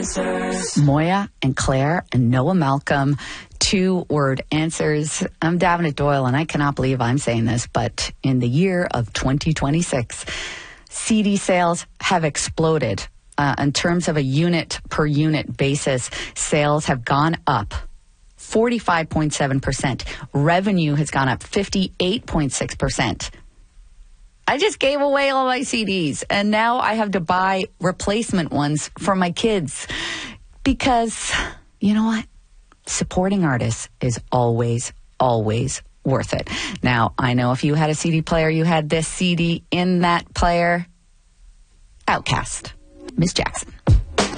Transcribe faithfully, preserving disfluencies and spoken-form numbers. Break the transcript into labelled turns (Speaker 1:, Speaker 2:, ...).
Speaker 1: answers. Moya and Claire and Noah Malcolm, two-word answers. I'm Davenant Doyle, and I cannot believe I'm saying this, but in the year of twenty twenty-six, C D sales have exploded. Uh, in terms of a unit per unit basis, sales have gone up forty-five point seven percent. Revenue has gone up fifty-eight point six percent. I just gave away all my C Ds, and now I have to buy replacement ones for my kids because, you know what? Supporting artists is always, always worth it. Now, I know if you had a C D player, you had this C D in that player. Outcast. Miss Jackson.